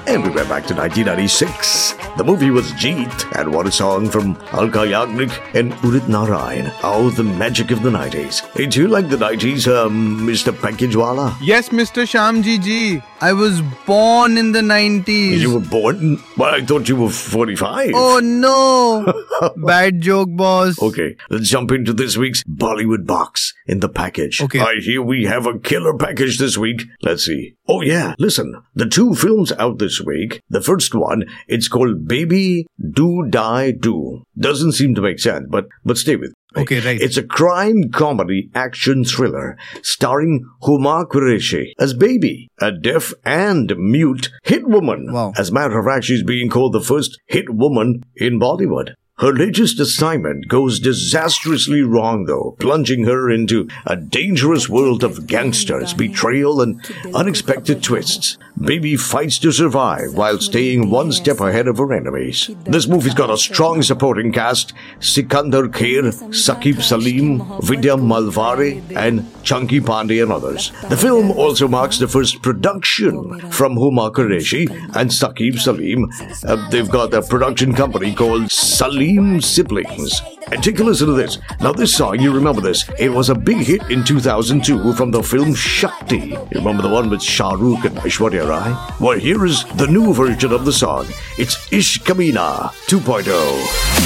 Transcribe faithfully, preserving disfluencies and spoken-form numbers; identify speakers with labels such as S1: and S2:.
S1: And we went back to nineteen ninety-six. The movie was Jeet, and what a song from Alka Yagnik and Udit Narayan. Oh, the magic of the nineties. Hey, do you like the nineties, um, Mister Packagewala?
S2: Yes, Mister Shamji ji. I was born in the nineties.
S1: You were born? Well, I thought you were forty-five.
S2: Oh no! Bad joke, boss.
S1: Okay, let's jump into this week's Bollywood box in the package.
S2: Okay.
S1: I hear we have a killer package this week. Let's see. Oh yeah, listen. The two films out this week. The first one, it's called Baby Do Die Do. Doesn't seem to make sense, but but stay with me.
S2: Okay, right.
S1: It's a crime comedy action thriller starring Huma Qureshi as Baby, a deaf and mute hit woman.
S2: Wow.
S1: As a matter of fact, she's being called the first hit woman in Bollywood. Her latest assignment goes disastrously wrong, though, plunging her into a dangerous world of gangsters, betrayal, and unexpected twists. Baby fights to survive while staying one step ahead of her enemies. This movie's got a strong supporting cast: Sikandar Kher, Saqib Salim, Vidya Malvare, and Chunky Pandey and others. The film also marks the first production from Huma Qureshi and Saqib Salim. Uh, they've got a production company called Salim Siblings. And take a listen to this. Now this song, you remember this, it was a big hit in two thousand two from the film Shakti. You remember the one with Shah Rukh and Aishwarya Rai? Well, here is the new version of the song. It's Ishq Kameena two point oh.